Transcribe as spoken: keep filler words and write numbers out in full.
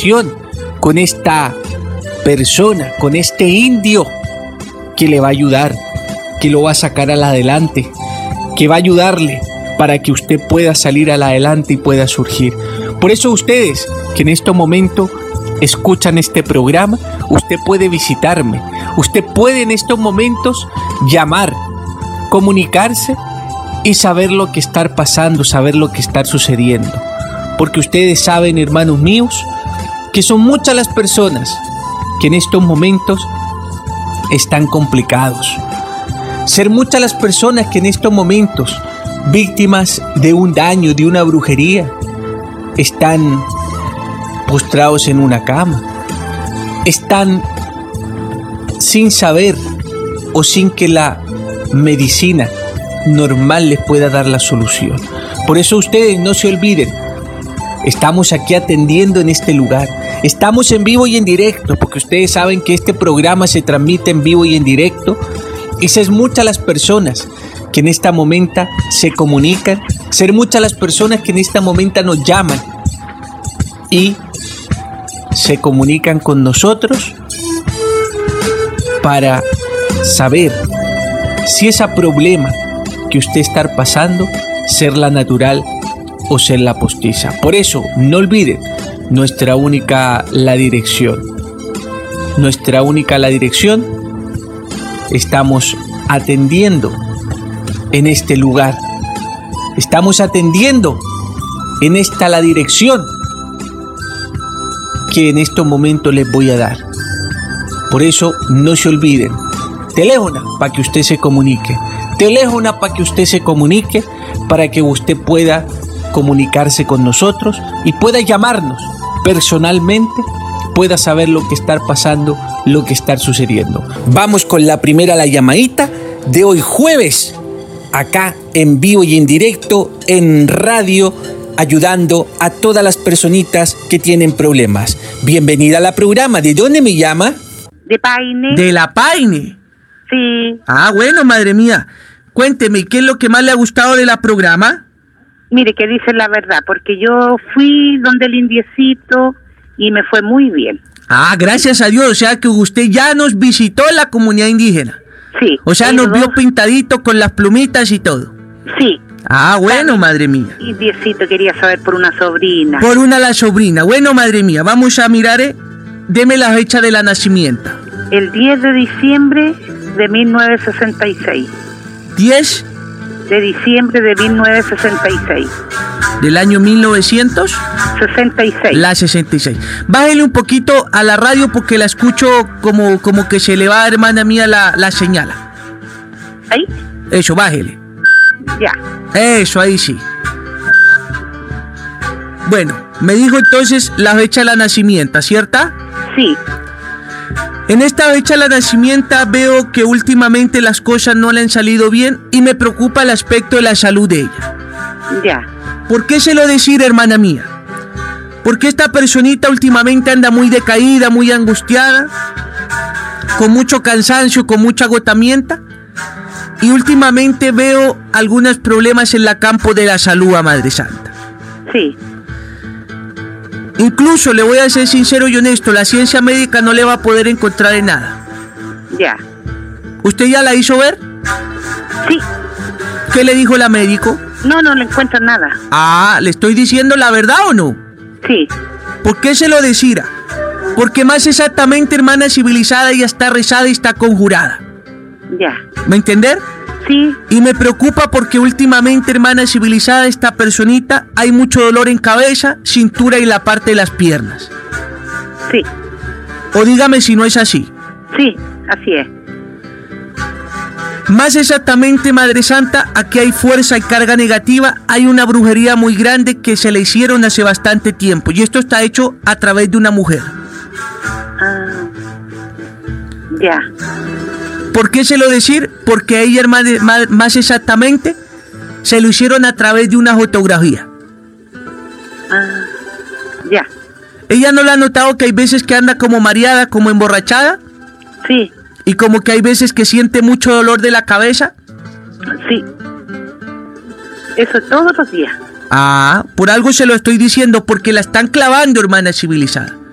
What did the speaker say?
comunicación con esta persona, con este indio que le va a ayudar, que lo va a sacar al adelante, que va a ayudarle para que usted pueda salir al adelante y pueda surgir. Por eso ustedes que en este momento escuchan este programa, usted puede visitarme, usted puede en estos momentos llamar, comunicarse y saber lo que está pasando, saber lo que está sucediendo. Porque ustedes saben, hermanos míos, que son muchas las personas que en estos momentos están complicados. Ser muchas las personas que en estos momentos, víctimas de un daño, de una brujería, están postrados en una cama, están sin saber o sin que la medicina normal les pueda dar la solución. Por eso ustedes no se olviden, estamos aquí atendiendo en este lugar, estamos en vivo y en directo, porque ustedes saben que este programa se transmite en vivo y en directo, y son muchas las personas que en este momento se comunican, ser muchas las personas que en este momento nos llaman y se comunican con nosotros para saber si ese problema que usted está pasando, ser la natural o ser la postiza. Por eso, no olviden, nuestra única la dirección. Nuestra única la dirección, estamos atendiendo en este lugar. Estamos atendiendo en esta la dirección que en estos momentos les voy a dar. Por eso, no se olviden. Teléfono para que usted se comunique. Teléfono para que usted se comunique, para que usted pueda comunicarse con nosotros y pueda llamarnos personalmente, pueda saber lo que está pasando, lo que está sucediendo. Vamos con la primera, la llamadita de hoy jueves, acá en vivo y en directo, en radio, ayudando a todas las personitas que tienen problemas. Bienvenida a la programa. ¿De dónde me llama? De Paine. De La Paine. Sí. Ah, bueno, madre mía. Cuénteme, ¿qué es lo que más le ha gustado de la programa? Mire, que dice la verdad, porque yo fui donde el indiecito y me fue muy bien. Ah, gracias a Dios, o sea que usted ya nos visitó en la comunidad indígena. Sí. O sea, nos vio pintadito con las plumitas y todo. Sí. Ah, bueno, madre mía. Indiecito quería saber por una sobrina. Por una la sobrina. Bueno, madre mía, vamos a mirar, eh. Deme la fecha de la nacimiento. El diez de diciembre de mil novecientos sesenta y seis. ¿diez? De diciembre de mil novecientos sesenta y seis. ¿Del año mil novecientos? sesenta y seis. La sesenta y seis. Bájele un poquito a la radio porque la escucho como, como que se le va, hermana mía, la, la señal. ¿Ahí? Eso, bájele. Ya. Eso, ahí sí. Bueno, me dijo entonces la fecha de la nacimiento, ¿cierta? Sí. En esta fecha de la nacimiento veo que últimamente las cosas no le han salido bien y me preocupa el aspecto de la salud de ella. Ya. ¿Por qué se lo decir, hermana mía? Porque esta personita últimamente anda muy decaída, muy angustiada, con mucho cansancio, con mucho agotamiento, y últimamente veo algunos problemas en la campo de la salud, a Madre Santa. Sí. Incluso, le voy a ser sincero y honesto, la ciencia médica no le va a poder encontrar en nada. Ya. ¿Usted ya la hizo ver? Sí. ¿Qué le dijo la médico? No, no le encuentro nada. Ah, ¿le estoy diciendo la verdad o no? Sí. ¿Por qué se lo decía? Porque más exactamente, hermana civilizada, ella está rezada y está conjurada. Ya. ¿Me entender? Sí. Y me preocupa porque últimamente, hermana civilizada, esta personita, hay mucho dolor en cabeza, cintura y la parte de las piernas. Sí. O dígame si no es así. Sí, así es. Más exactamente, Madre Santa, aquí hay fuerza y carga negativa, hay una brujería muy grande que se le hicieron hace bastante tiempo, y esto está hecho a través de una mujer. Ah. Ya. ¿Por qué se lo decir? Porque a ella, hermana, más exactamente, se lo hicieron a través de una fotografía. Ah. Ya. ¿Ella no le ha notado que hay veces que anda como mareada, como emborrachada? Sí. Y como que hay veces que siente mucho dolor de la cabeza. Sí. Eso todos los días. Ah, por algo se lo estoy diciendo, porque la están clavando, hermana civilizada.